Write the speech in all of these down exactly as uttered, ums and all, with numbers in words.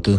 tu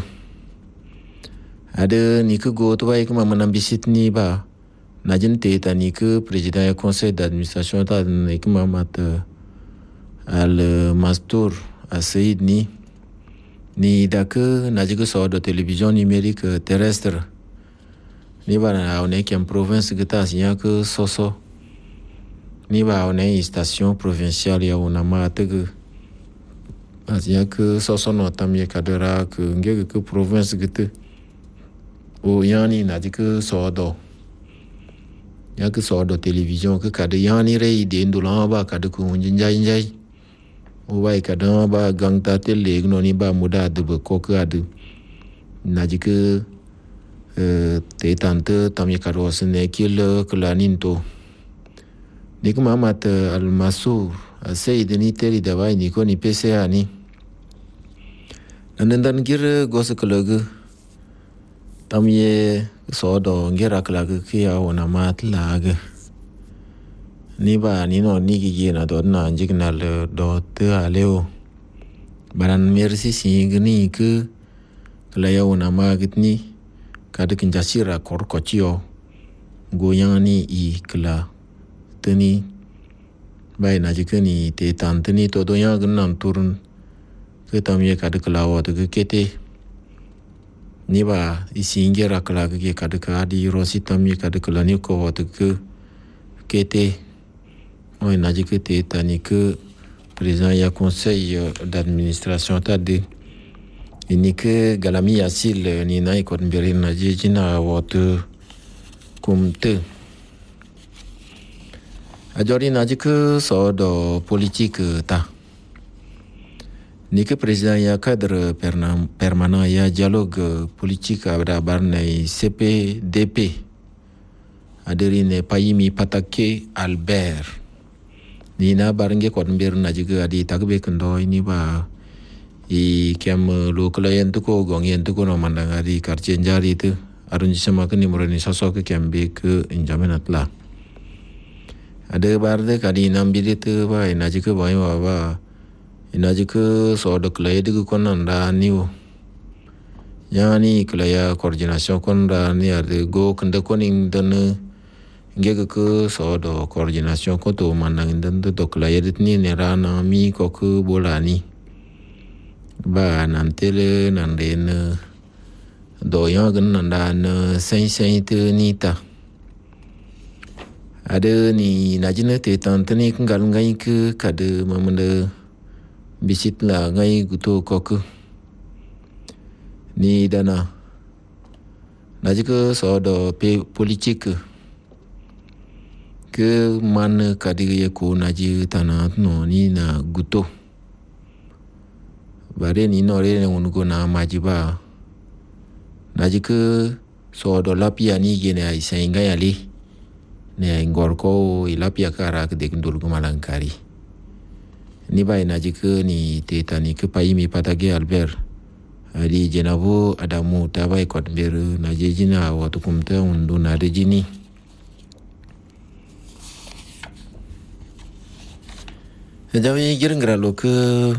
ada ni ke go tu baik mama nambisit ni ba najin te ta ni ke président du conseil d'administration ta ni ke mama ta al mastur a Saïd ni ni da ke naji ke so de télévision numérique terrestre ni ba na on est en province que ta sia que soso ni ba on est station provinciale ya on a ma te que sia que soso no tamye kadera que nge que province que te o yani naji que so do ya que so do télévision que kade yani re ide ndula ba kade ku njai njai o ba kade ba gangta tele no ni ba muda de ko que adu naji que te tante tamye karo sene kil klaninto ni kuma mat al masur asay de ni teri da bai ni ko ni pese ani nandan gir gos klag tamye so do ngira klag ki ya ona mat lag ni ba ni no ni gi na do na jignal do te aleo baran merci singni ke kla ya ona magitni kada kinjasira kor kochio goyani i kla tani bai na jikani te tantani to do yang nan turun ke tamye kada kla wa to kete ni ba isingera kla ke kada ka di rosi tamye kada kla ni ko wa to kete oi na jikete tani ke président ya conseil d'administration ta de ini ke galami asil ni na ikon berin na jina watu kumte ajori na jike so do politik ta ni ke président ya cadre permanent ya dialogue politique ada barnai C P D P aderi ne payimi patake Albert ni na barnge kon berin na jike adi takbe kendo ini ba i kiam lo klien tu ko gong yen tu ko no mandanga di quartier njari tu arrondissement ke nimero ni soso ke kiam be ke injamen atla ada barde kadi nambili tu ba ina jike ba wa ba ina jike so de klien de ko nanda niu yani klien coordination kon da ni ade go kende ko ning dan ngege ke so do coordination ko to mandang dan do klien dit ni ne rana mi ko ke bolani ba nantele nanden do yang nandan sen sen te nita ada ni najine te tantani ngal ngai ke kade mamande bisit la ngai guto kok ni dana najike so do pe politik ke man kade ye ko naji tanat no ni na guto bare ni no re ne na majiba najike so do lapia ni gene ai sainga yali ne ngorko ilapia kara ke de ndul malangkari ni bai najike ni tetani ke paimi patage Albert ali jenavo adamu tabai kot ber najejina watu kumta undu na rejini jawi giringra lo ke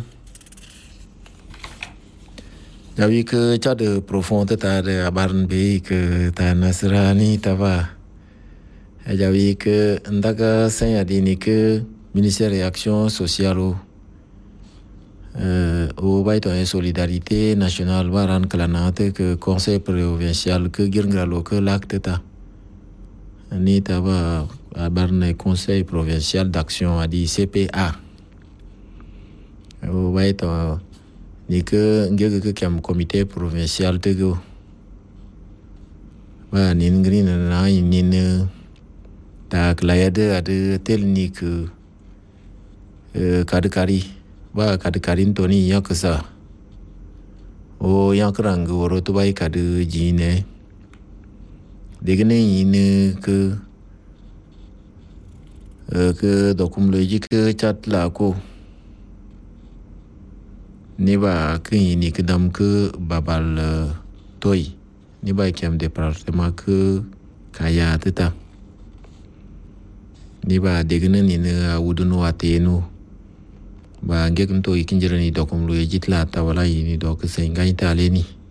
Jawi ke cade profond ta de abarn be ke ta nasrani tava. Jawi ke ndaga sanya dini ke ministère de action sociale euh au baito en solidarité nationale waran klanate ke conseil provincial ke girngralo ke l'acte ta. Ni tava abarn conseil provincial d'action a dit C P A. Au baito ni ke ngege ke kiam comité provincial te go ba nin green na nin ta klayade ade telnik eh kadkari ba kadkarin to ni yaksa o yakrang woro to bai kad jine degne yin ke ke dokum logique chat la ko ni ba ke ni ke dam ke babal toy ni ba kiam département ke kaya teta ni ba degne ni na wudunu atenu ba ngek to ikinjira ni dokum lo yitla ta wala ni do ke senga ita le ni